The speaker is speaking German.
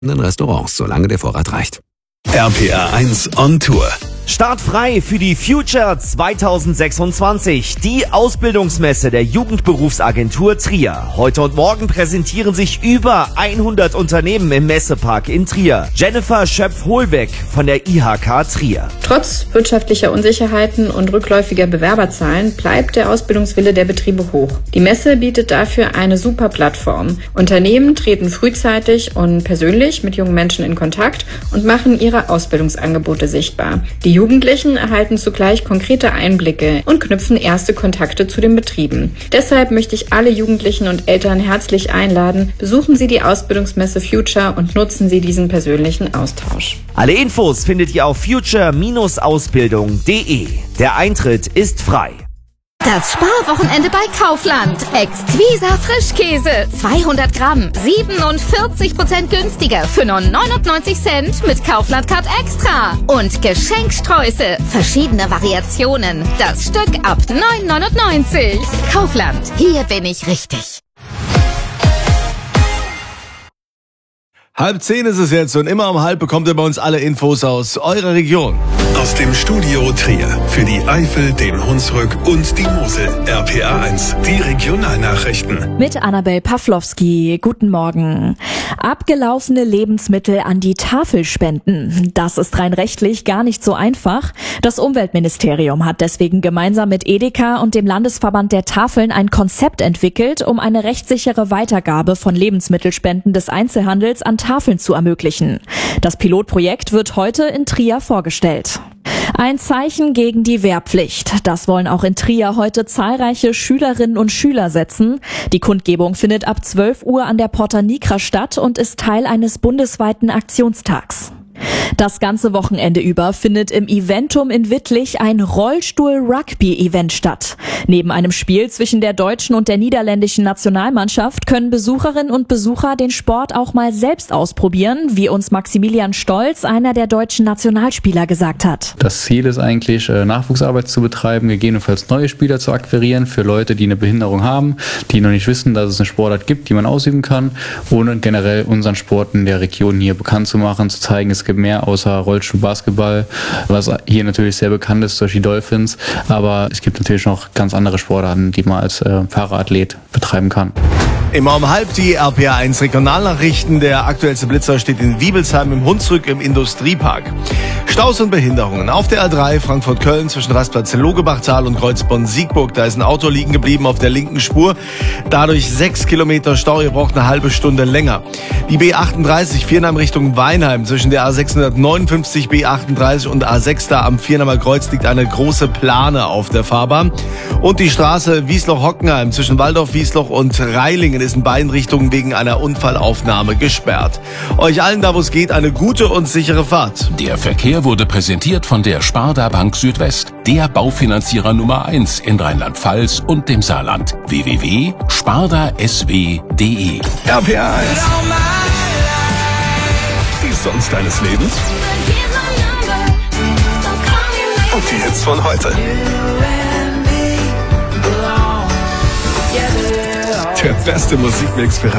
Restaurants, solange der Vorrat reicht. RPR 1 on Tour. Startfrei für die Future 2026, die Ausbildungsmesse der Jugendberufsagentur Trier. Heute und morgen präsentieren sich über 100 Unternehmen im Messepark in Trier. Jennifer Schöpf-Hohlweg von der IHK Trier. Trotz wirtschaftlicher Unsicherheiten und rückläufiger Bewerberzahlen bleibt der Ausbildungswille der Betriebe hoch. Die Messe bietet dafür eine super Plattform. Unternehmen treten frühzeitig und persönlich mit jungen Menschen in Kontakt und machen ihre Ausbildungsangebote sichtbar. Die Jugendlichen erhalten zugleich konkrete Einblicke und knüpfen erste Kontakte zu den Betrieben. Deshalb möchte ich alle Jugendlichen und Eltern herzlich einladen, besuchen Sie die Ausbildungsmesse Future und nutzen Sie diesen persönlichen Austausch. Alle Infos findet ihr auf future-ausbildung.de. Der Eintritt ist frei. Das Sparwochenende bei Kaufland. Exquisa Frischkäse. 200 Gramm. 47% günstiger für nur 99 Cent mit Kaufland Card Extra. Und Geschenksträuße. Verschiedene Variationen. Das Stück ab 9,99. Kaufland. Hier bin ich richtig. 9:30 ist es jetzt und immer um 9:30 bekommt ihr bei uns alle Infos aus eurer Region. Aus dem Studio Trier für die Eifel, den Hunsrück und die Mosel. RPR 1, die Regionalnachrichten. Mit Annabel Pawlowski. Guten Morgen. Abgelaufene Lebensmittel an die Tafel spenden. Das ist rein rechtlich gar nicht so einfach. Das Umweltministerium hat deswegen gemeinsam mit Edeka und dem Landesverband der Tafeln ein Konzept entwickelt, um eine rechtssichere Weitergabe von Lebensmittelspenden des Einzelhandels an Tafeln zu ermöglichen. Das Pilotprojekt wird heute in Trier vorgestellt. Ein Zeichen gegen die Wehrpflicht. Das wollen auch in Trier heute zahlreiche Schülerinnen und Schüler setzen. Die Kundgebung findet ab 12 Uhr an der Porta Nigra statt und ist Teil eines bundesweiten Aktionstags. Das ganze Wochenende über findet im Eventum in Wittlich ein Rollstuhl-Rugby-Event statt. Neben einem Spiel zwischen der deutschen und der niederländischen Nationalmannschaft können Besucherinnen und Besucher den Sport auch mal selbst ausprobieren, wie uns Maximilian Stolz, einer der deutschen Nationalspieler, gesagt hat. Das Ziel ist eigentlich, Nachwuchsarbeit zu betreiben, gegebenenfalls neue Spieler zu akquirieren für Leute, die eine Behinderung haben, die noch nicht wissen, dass es eine Sportart gibt, die man ausüben kann, und generell unseren Sport in der Region hier bekannt zu machen, zu zeigen, es gibt mehr außer Rollstuhl-Basketball, was hier natürlich sehr bekannt ist durch die Dolphins, aber es gibt natürlich noch ganz andere Sportarten, die man als Paraathlet betreiben kann. Immer um 9:30 die RPR 1 Regionalnachrichten. Der aktuellste Blitzer steht in Wiebelsheim im Hunsrück im Industriepark. Staus und Behinderungen auf der A3 Frankfurt-Köln zwischen Rastplatz Logebachtal und Kreuzbonn-Siegburg. Da ist ein Auto liegen geblieben auf der linken Spur. Dadurch 6 Kilometer Stau. Ihr braucht eine halbe Stunde länger. Die B38 Viernheim Richtung Weinheim zwischen der A659 B38 und A6 da am Viernheimer Kreuz liegt eine große Plane auf der Fahrbahn. Und die Straße Wiesloch-Hockenheim zwischen Waldorf-Wiesloch und Reilingen ist in beiden Richtungen wegen einer Unfallaufnahme gesperrt. Euch allen, da wo es geht, eine gute und sichere Fahrt. Der Verkehr wurde präsentiert von der Sparda Bank Südwest, der Baufinanzierer Nummer 1 in Rheinland-Pfalz und dem Saarland. www.spardasw.de. RPR 1. Die Songs deines Lebens. Und die Hits von heute. Der beste Musikmix für